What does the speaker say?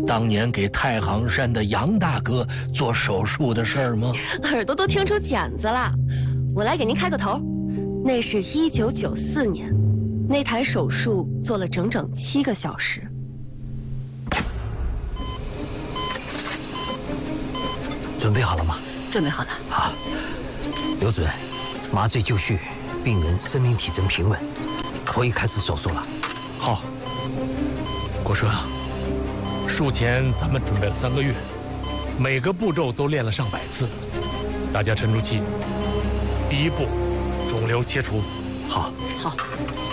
当年给太行山的杨大哥做手术的事儿吗？ 耳朵都听出茧子了，我来给您开个头。那是1994年，那台手术做了整整7个小时。 准备好了吗？ 准备好了。 好，刘主任，麻醉就绪，病人生命体征平稳，可以开始手术了。 好，国顺啊，术前咱们准备了3个月，每个步骤都练了上百次，大家沉住气。第一步，肿瘤切除。 好。 好。